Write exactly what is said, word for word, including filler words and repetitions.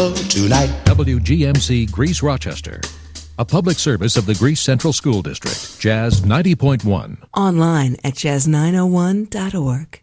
rumble tonight. W G M C Greece Rochester, a public service of the Greece Central School District. Jazz ninety point one. Online at jazz nine oh one dot org.